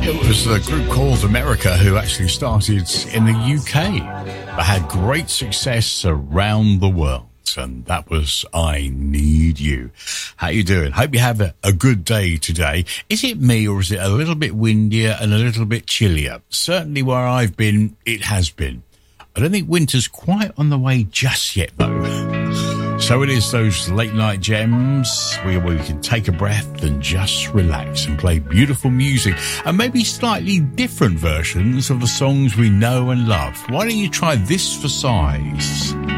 It was a group called America who actually started in the UK but had great success around the world. And that was I Need You. How you doing? Hope you have a good day today. Is it me or is it a little bit windier and a little bit chillier? Certainly where I've been, it has been. I don't think winter's quite on the way just yet though. So it is those late night gems where we can take a breath and just relax and play beautiful music and maybe slightly different versions of the songs we know and love. Why don't you try this for size?